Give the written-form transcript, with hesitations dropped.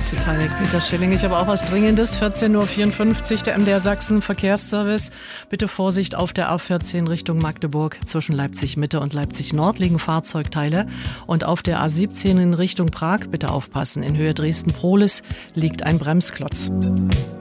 Titanic, Peter Schilling. Ich habe auch was Dringendes. 14:54 Uhr, der MDR Sachsen Verkehrsservice. Bitte Vorsicht auf der A14 Richtung Magdeburg. Zwischen Leipzig Mitte und Leipzig Nord liegen Fahrzeugteile. Und auf der A17 in Richtung Prag, bitte aufpassen. In Höhe Dresden-Prohlis liegt ein Bremsklotz.